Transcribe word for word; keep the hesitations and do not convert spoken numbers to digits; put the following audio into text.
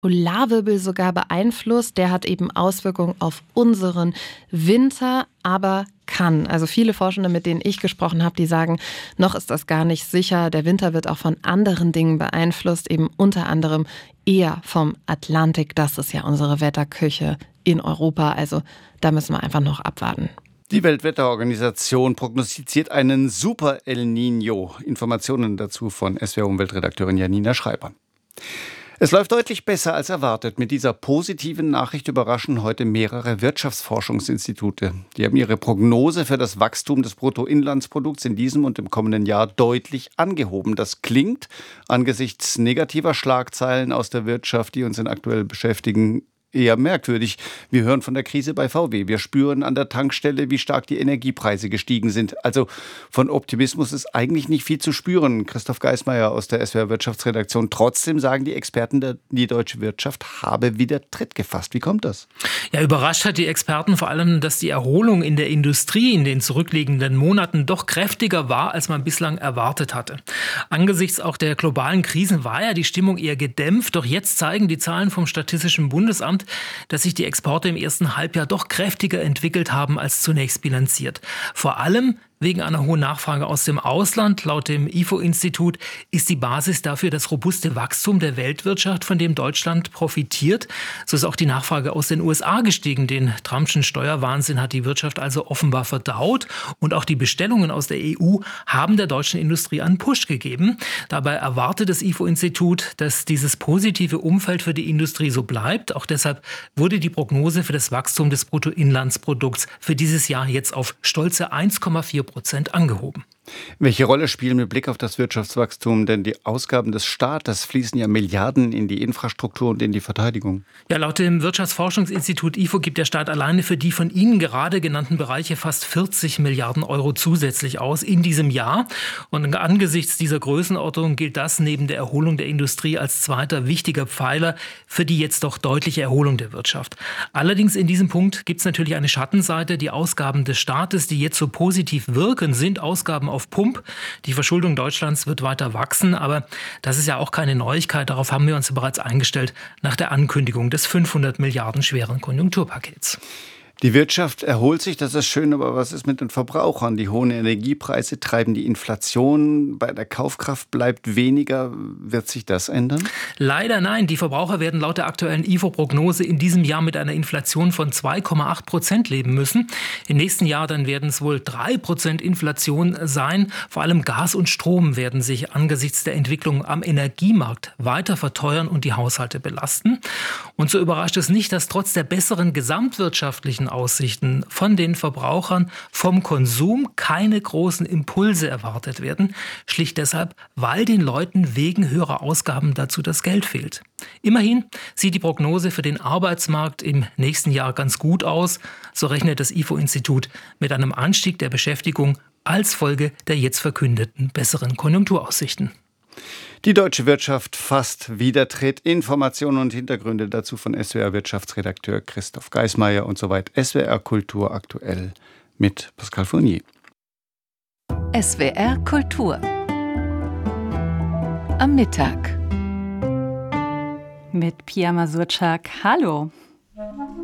Polarwirbel sogar beeinflusst. Der hat eben Auswirkungen auf unseren Winter, aber kann. Also viele Forschende, mit denen ich gesprochen habe, die sagen, noch ist das gar nicht sicher. Der Winter wird auch von anderen Dingen beeinflusst, eben unter anderem eher vom Atlantik. Das ist ja unsere Wetterküche in Europa. Also da müssen wir einfach noch abwarten. Die Weltwetterorganisation prognostiziert einen Super El Niño. Informationen dazu von S W R-Umweltredakteurin Janina Schreiber. Es läuft deutlich besser als erwartet. Mit dieser positiven Nachricht überraschen heute mehrere Wirtschaftsforschungsinstitute. Die haben ihre Prognose für das Wachstum des Bruttoinlandsprodukts in diesem und im kommenden Jahr deutlich angehoben. Das klingt angesichts negativer Schlagzeilen aus der Wirtschaft, die uns aktuell beschäftigen, eher merkwürdig. Wir hören von der Krise bei V W. Wir spüren an der Tankstelle, wie stark die Energiepreise gestiegen sind. Also von Optimismus ist eigentlich nicht viel zu spüren. Christoph Geismeier aus der S W R-Wirtschaftsredaktion. Trotzdem sagen die Experten, die deutsche Wirtschaft habe wieder Tritt gefasst. Wie kommt das? Ja, überrascht hat die Experten vor allem, dass die Erholung in der Industrie in den zurückliegenden Monaten doch kräftiger war, als man bislang erwartet hatte. Angesichts auch der globalen Krisen war ja die Stimmung eher gedämpft. Doch jetzt zeigen die Zahlen vom Statistischen Bundesamt, dass sich die Exporte im ersten Halbjahr doch kräftiger entwickelt haben als zunächst bilanziert. Vor allem wegen einer hohen Nachfrage aus dem Ausland. Laut dem I F O-Institut ist die Basis dafür das robuste Wachstum der Weltwirtschaft, von dem Deutschland profitiert. So ist auch die Nachfrage aus den U S A gestiegen. Den Trumpschen Steuerwahnsinn hat die Wirtschaft also offenbar verdaut. Und auch die Bestellungen aus der E U haben der deutschen Industrie einen Push gegeben. Dabei erwartet das I F O-Institut, dass dieses positive Umfeld für die Industrie so bleibt. Auch deshalb wurde die Prognose für das Wachstum des Bruttoinlandsprodukts für dieses Jahr jetzt auf stolze eins Komma vier Prozent angehoben. Welche Rolle spielen mit Blick auf das Wirtschaftswachstum denn die Ausgaben des Staates? Fließen ja Milliarden in die Infrastruktur und in die Verteidigung. Ja, laut dem Wirtschaftsforschungsinstitut I F O gibt der Staat alleine für die von Ihnen gerade genannten Bereiche fast vierzig Milliarden Euro zusätzlich aus in diesem Jahr. Und angesichts dieser Größenordnung gilt das neben der Erholung der Industrie als zweiter wichtiger Pfeiler für die jetzt doch deutliche Erholung der Wirtschaft. Allerdings in diesem Punkt gibt es natürlich eine Schattenseite. Die Ausgaben des Staates, die jetzt so positiv wirken, sind Ausgaben auf Pump. Die Verschuldung Deutschlands wird weiter wachsen, aber das ist ja auch keine Neuigkeit. Darauf haben wir uns bereits eingestellt nach der Ankündigung des fünfhundert Milliarden schweren Konjunkturpakets. Die Wirtschaft erholt sich, das ist schön, aber was ist mit den Verbrauchern? Die hohen Energiepreise treiben die Inflation, bei der Kaufkraft bleibt weniger. Wird sich das ändern? Leider nein. Die Verbraucher werden laut der aktuellen I F O-Prognose in diesem Jahr mit einer Inflation von zwei Komma acht Prozent leben müssen. Im nächsten Jahr dann werden es wohl drei Prozent Inflation sein. Vor allem Gas und Strom werden sich angesichts der Entwicklung am Energiemarkt weiter verteuern und die Haushalte belasten. Und so überrascht es nicht, dass trotz der besseren gesamtwirtschaftlichen Aussichten von den Verbrauchern vom Konsum keine großen Impulse erwartet werden. Schlicht deshalb, weil den Leuten wegen höherer Ausgaben dazu das Geld fehlt. Immerhin sieht die Prognose für den Arbeitsmarkt im nächsten Jahr ganz gut aus. So rechnet das I F O-Institut mit einem Anstieg der Beschäftigung als Folge der jetzt verkündeten besseren Konjunkturaussichten. Die deutsche Wirtschaft fasst wieder Tritt. Informationen und Hintergründe dazu von S W R-Wirtschaftsredakteur Christoph Geismeier und soweit S W R Kultur aktuell mit Pascal Fournier. S W R Kultur am Mittag mit Pia Masurczak. Hallo.